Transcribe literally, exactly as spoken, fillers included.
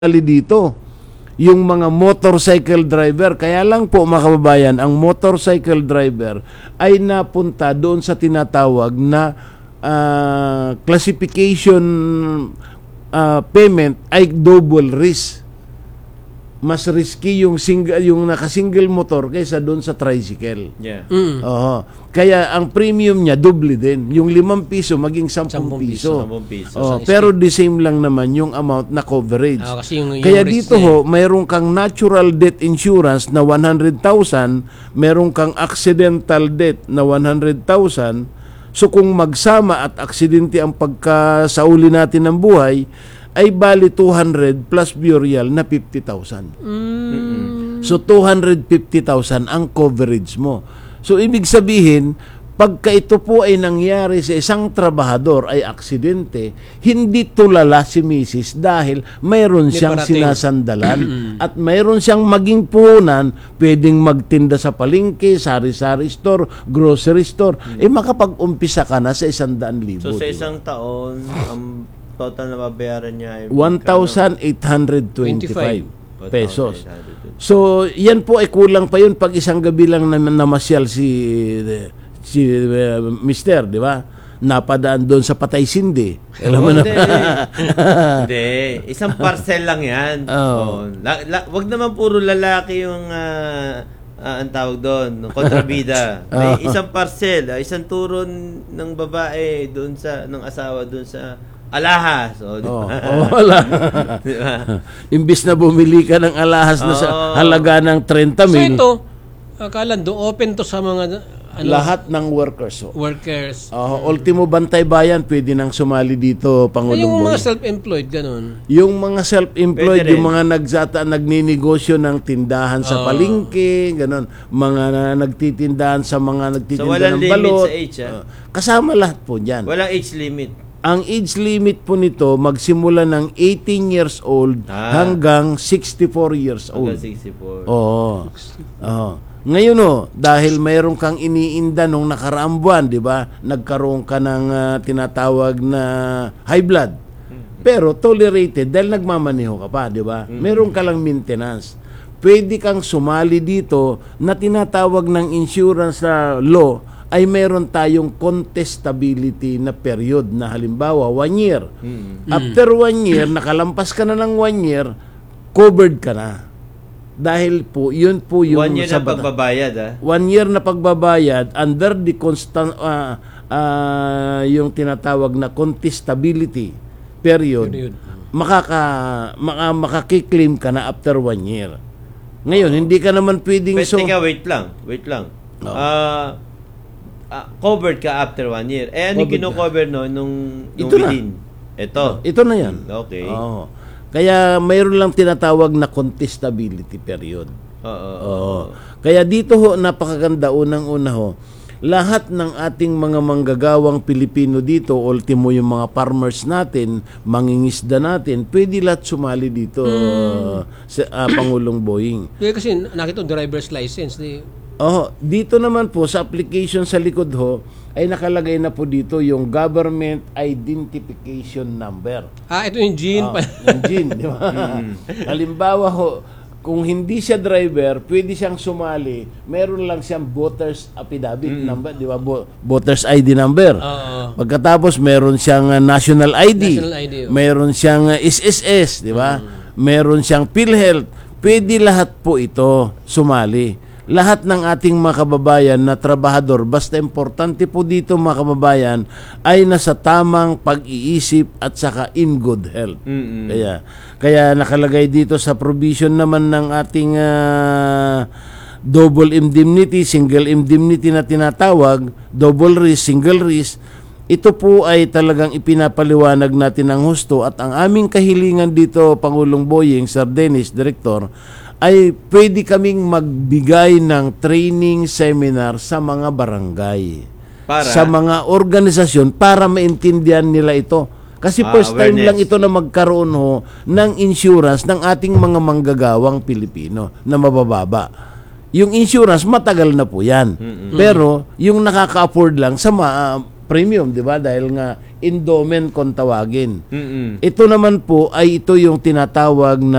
dito yung mga motorcycle driver. Kaya lang po mga kababayan, ang motorcycle driver ay napunta doon sa tinatawag na uh, classification uh, payment ay double risk. Mas risky yung single, yung naka-single motor kaysa doon sa tricycle. Yeah. Mm. Oo. Kaya ang premium niya doble din. Yung limang piso maging sampung piso. Sampung piso. Oh, pero the same lang naman yung amount na coverage. Ah, kasi yung, yung Kaya risk dito niya, ho, mayroon kang natural death insurance na one hundred thousand, mayroon kang accidental death na one hundred thousand. So kung magsama at aksidente ang pagkasauli natin ng buhay, ay bali two hundred plus burial na fifty thousand. Mm. So two hundred fifty thousand ang coverage mo. So ibig sabihin, pagka ito po ay nangyari sa isang trabahador ay aksidente, hindi tulala si misis dahil mayroon May siyang parating. sinasandalan at mayroon siyang maging puhunan, pwedeng magtinda sa palengke, sari-sari store, grocery store, eh makapag-umpisa ka na sa isang daan libo. So sa diba? isang taon, ang total na babayaran niya ay one thousand eight hundred twenty-five pesos. one thousand eight hundred. So, yan po ay kulang pa yun pag isang gabi lang naman namasyal si si uh, Mister, di ba? Napadaan doon sa Patay Sindi. Alam mo na. Hindi. Hindi. Isang parcel lang yan. Oh. Oh. La, la, wag naman puro lalaki yung uh, uh, ang tawag doon, kontrabida. May isang parcel, uh, isang turon ng babae doon sa ng asawa doon sa alahas. Oh, Oh, oh, wala. diba? Imbis na bumili ka ng alahas na sa Oh. halaga ng thirty So mil, ito, akala do open to sa mga ano, lahat ng workers. Oh. workers. Oh, ultimo bantay bayan, pwede nang sumali dito, Ay, Pangulong yung mga Boy. self-employed, ganun. Yung mga self-employed, Pwede rin. yung mga nagsata, nagninegosyo ng tindahan sa Oo. palengke, ganun. Mga na, nagtitindahan sa mga So nagtitinda walang ng limit balot. sa age, ah? Oh, kasama lahat po dyan. Walang age limit. Ang age limit po nito, magsimula ng eighteen years old Ah. hanggang sixty-four years old. Hanggang sixty-four. Oo. Oo. Ngayon oh, dahil mayroon kang iniinda nung nakaraang buwan, di ba? Nagkaroon ka ng ah, tinatawag na high blood. Pero tolerated dahil nagmamaneho ka pa, di ba? Meron ka lang maintenance. Pwede kang sumali dito na tinatawag ng insurance na law ay meron tayong contestability na period na halimbawa one year. After one year, nakalampas ka na ng one year, covered ka na. Dahil po, yun po yung One year sa na bata- pagbabayad, ah. One year na pagbabayad under the constant ah, ah, yung tinatawag na contestability period, Period. makaka maka, makakiklaim ka na after one year. Ngayon, hindi ka naman pwedeng Pero so teka, wait lang. Wait lang. Oo. Ah, ah, covered ka after one year. Eh, ano Covered kino-cover no, nung, nung Ito na. within? Ito. ito na yan. Okay. Oo. Kaya mayroon lang tinatawag na contestability period. Oo. Oo. Kaya dito ho, napakaganda, unang-una ho, lahat ng ating mga manggagawang Pilipino dito, ultimo yung mga farmers natin, mangingisda natin, pwede lahat sumali dito sa ah, Pangulong Boying. Kaya kasi nakita yung driver's license. Di, Oh, dito naman po sa application sa likod ho, ay nakalagay na po dito yung government identification number. ah, ito yung gene Ah, pa. yung G I N, di ba? Halimbawa ho, kung hindi siya driver, pwede siyang sumali, meron lang siyang voter's affidavit number, di ba? Bo- voter's I D number. Oo. Pagkatapos, meron siyang uh, national I D. National I D, oh. Meron siyang uh, S S S, di ba? Meron siyang PhilHealth. Pwede lahat po ito sumali. Lahat ng ating mga kababayan na trabahador, basta importante po dito mga kababayan, ay nasa tamang pag-iisip at saka in good health. Mm-mm. Kaya, kaya nakalagay dito sa provision naman ng ating ah, double indemnity, single indemnity na tinatawag, double risk, single risk. Ito po ay talagang ipinapaliwanag natin ng husto at ang aming kahilingan dito, Pangulong Boying, Sir Dennis, Director, ay pwede kaming magbigay ng training seminar sa mga barangay. Para? Sa mga organisasyon para maintindihan nila ito. Kasi Ah, first time awareness. lang ito na magkaroon ho ng insurance ng ating mga manggagawang Pilipino na mabababa. Yung insurance, matagal na po yan. Pero yung nakaka-afford lang sa ma- premium, di ba? Dahil nga endowment kung tawagin. Mm-mm. Ito naman po ay ito yung tinatawag na